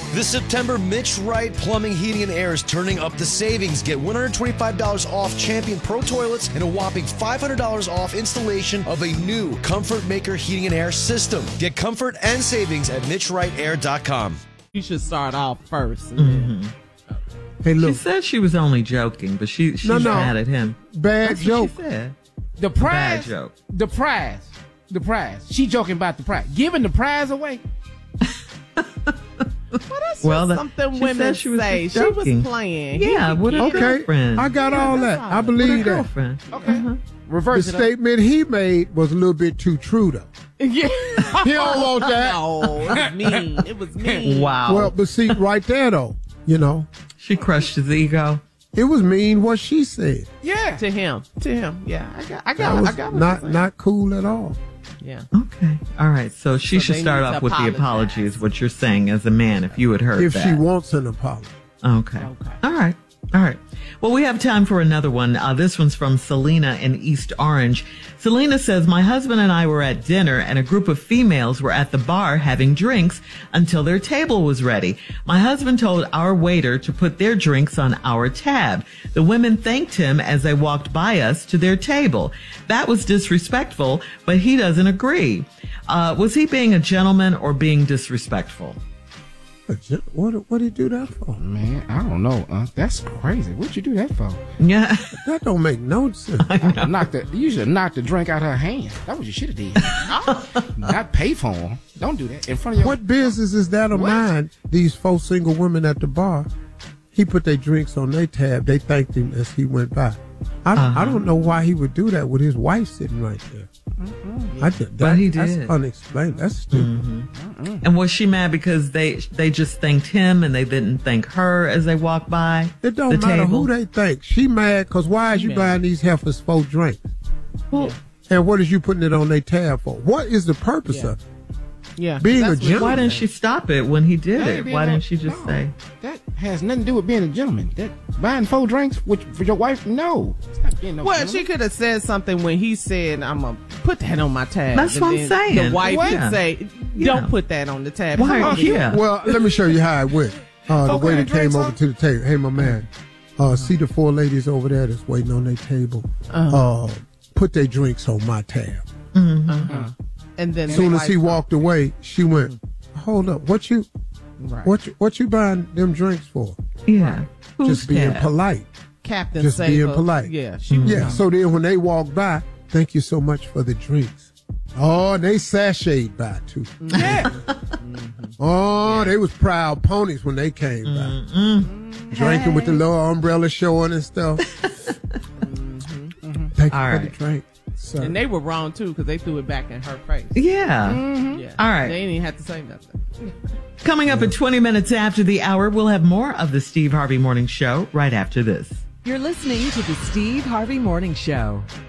This September, Mitch Wright Plumbing, Heating, and Air is turning up the savings. Get $125 off Champion Pro Toilets and a whopping $500 off installation of a new Comfort Maker Heating and Air system. Get comfort and savings at MitchWrightAir.com. You should start off first. And then. Hey, look. She said she was only joking, but she's mad at him. Bad That's joke. What she said. The prize. Bad joke. The prize. She joking about the prize. Giving the prize away. Well, that's something women say. She was playing. Yeah, with her girlfriend. I got all that. I believe that. Okay. Reverse the statement he made was a little bit too true, though. Yeah. He don't want that. No, it was mean. It was mean. Wow. Well, but see, right there, though, you know. She crushed his ego. It was mean what she said. Yeah. To him. Yeah. I got what not cool at all. Yeah. Okay. All right. So she should start off with the apology, is what you're saying as a man, if you had heard if that. If she wants an apology. Okay. All right. Well, we have time for another one. This one's from Selena in East Orange. Selena says, my husband and I were at dinner and a group of females were at the bar having drinks until their table was ready. My husband told our waiter to put their drinks on our tab. The women thanked him as they walked by us to their table. That was disrespectful, but he doesn't agree. Was he being a gentleman or being disrespectful? What did he do that for? Man, I don't know. That's crazy. What'd you do that for? Yeah. That don't make no sense. You should have knocked the drink out of her hand. That's what you should have did. Not pay for them. Don't do that in front of your... What business is that of mine? These 4 single women at the bar, he put their drinks on their tab. They thanked him as he went by. I don't know why he would do that with his wife sitting right there. But he did. That's unexplained. That's stupid. And was she mad because they just thanked him and they didn't thank her as they walked by? It don't matter who they thank. She mad because why is you buying these heifers 4 drinks? Well, and what is you putting it on their tab for? What is the purpose of it? Yeah. Being a gentleman. Why didn't she stop it when he did it? Why didn't she just say? That has nothing to do with being a gentleman. That buying 4 drinks for your wife, no. It's not being no well, gentleman. she could have said something when he said, I'm going to put that on my tab. That's what I'm saying. The wife would say, don't put that on the tab. Why? Yeah. Well, let me show you how it went. The waiter came over to the table. Hey, my man, see the 4 ladies over there that's waiting on their table. Put their drinks on my tab. And then as soon as he walked away, she went, hold up, what you buying them drinks for? Yeah. Just being polite. Captain Just Saber. being polite. Yeah. So then when they walked by, thank you so much for the drinks. Oh, and they sashayed by too. Yeah. Oh, they was proud ponies when they came by. Drinking with the little umbrella showing and stuff. Thank you for the drink. So. And they were wrong too because they threw it back in her face. Yeah. Yeah. All right. They didn't even have to say nothing. Coming up at 20 minutes after the hour, we'll have more of the Steve Harvey Morning Show right after this. You're listening to the Steve Harvey Morning Show.